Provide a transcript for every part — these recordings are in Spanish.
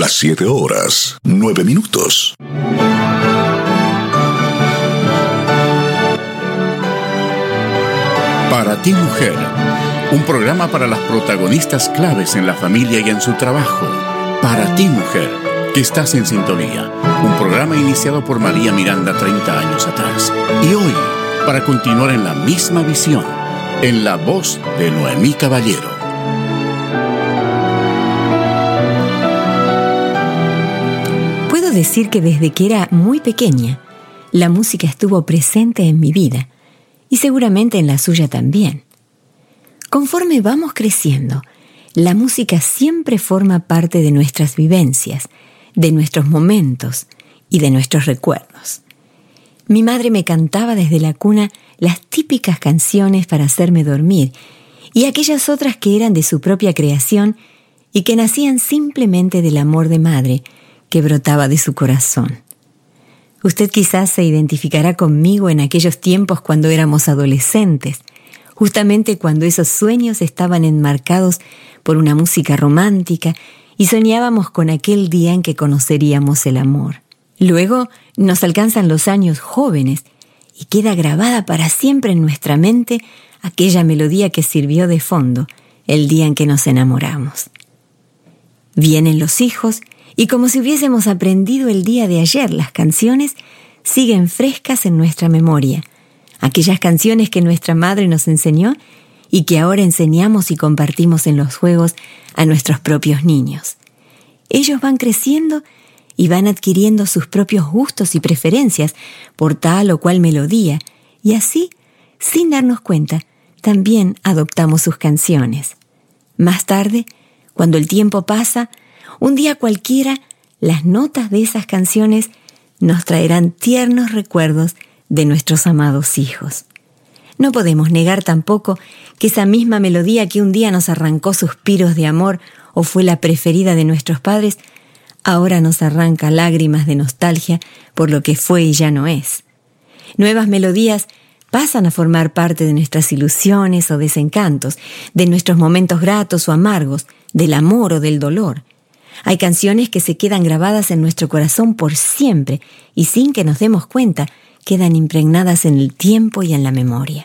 Las 7 horas, 9 minutos. Para ti, mujer, un programa para las protagonistas claves en la familia y en su trabajo. Para ti, mujer, que estás en sintonía. Un programa iniciado por María Miranda 30 años atrás. Y hoy, para continuar en la misma visión, en la voz de Noemí Caballero. Puedo decir que desde que era muy pequeña, la música estuvo presente en mi vida y seguramente en la suya también. Conforme vamos creciendo, la música siempre forma parte de nuestras vivencias, de nuestros momentos y de nuestros recuerdos. Mi madre me cantaba desde la cuna las típicas canciones para hacerme dormir y aquellas otras que eran de su propia creación y que nacían simplemente del amor de madre que brotaba de su corazón. Usted quizás se identificará conmigo en aquellos tiempos cuando éramos adolescentes, justamente cuando esos sueños estaban enmarcados por una música romántica y soñábamos con aquel día en que conoceríamos el amor. Luego nos alcanzan los años jóvenes y queda grabada para siempre en nuestra mente aquella melodía que sirvió de fondo el día en que nos enamoramos. Vienen los hijos y como si hubiésemos aprendido el día de ayer, las canciones siguen frescas en nuestra memoria. Aquellas canciones que nuestra madre nos enseñó y que ahora enseñamos y compartimos en los juegos a nuestros propios niños. Ellos van creciendo y van adquiriendo sus propios gustos y preferencias por tal o cual melodía, y así, sin darnos cuenta, también adoptamos sus canciones. Más tarde, cuando el tiempo pasa, un día cualquiera, las notas de esas canciones nos traerán tiernos recuerdos de nuestros amados hijos. No podemos negar tampoco que esa misma melodía que un día nos arrancó suspiros de amor o fue la preferida de nuestros padres, ahora nos arranca lágrimas de nostalgia por lo que fue y ya no es. Nuevas melodías pasan a formar parte de nuestras ilusiones o desencantos, de nuestros momentos gratos o amargos, del amor o del dolor. Hay canciones que se quedan grabadas en nuestro corazón por siempre y sin que nos demos cuenta, quedan impregnadas en el tiempo y en la memoria.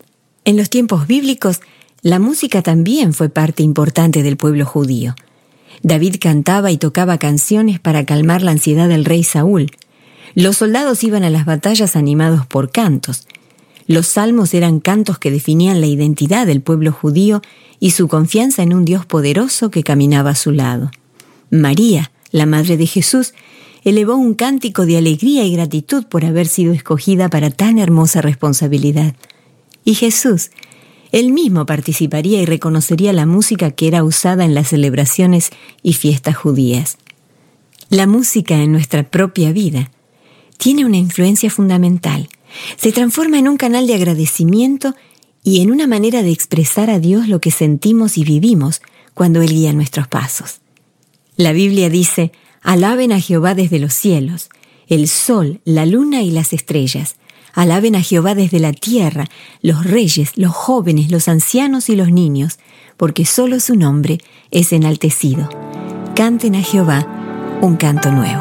En los tiempos bíblicos, la música también fue parte importante del pueblo judío. David cantaba y tocaba canciones para calmar la ansiedad del rey Saúl. Los soldados iban a las batallas animados por cantos. Los salmos eran cantos que definían la identidad del pueblo judío y su confianza en un Dios poderoso que caminaba a su lado. María, la madre de Jesús, elevó un cántico de alegría y gratitud por haber sido escogida para tan hermosa responsabilidad. Y Jesús, él mismo participaría y reconocería la música que era usada en las celebraciones y fiestas judías. La música en nuestra propia vida tiene una influencia fundamental. Se transforma en un canal de agradecimiento y en una manera de expresar a Dios lo que sentimos y vivimos cuando Él guía nuestros pasos. La Biblia dice: alaben a Jehová desde los cielos, el sol, la luna y las estrellas. Alaben a Jehová desde la tierra, los reyes, los jóvenes, los ancianos y los niños, porque solo su nombre es enaltecido. Canten a Jehová un canto nuevo.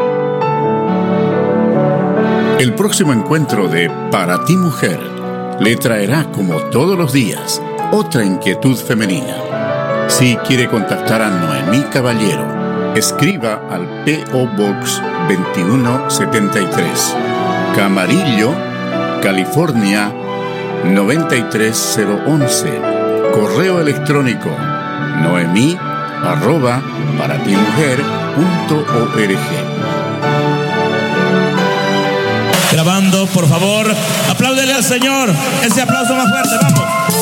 El próximo encuentro de Para ti, mujer, le traerá, como todos los días, otra inquietud femenina. Si quiere contactar a Noemí Caballero, escriba al P.O. Box 2173, Camarillo, California 93011. Correo electrónico noemi@paratimujer.org. Grabando, por favor, apláudele al Señor. Ese aplauso más fuerte, vamos.